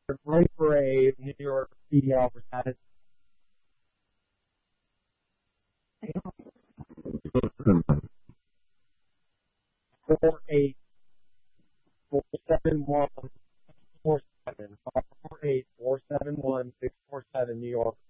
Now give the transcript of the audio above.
Run Parade, New York, CDL for status. 4847147. 48471 647 New York.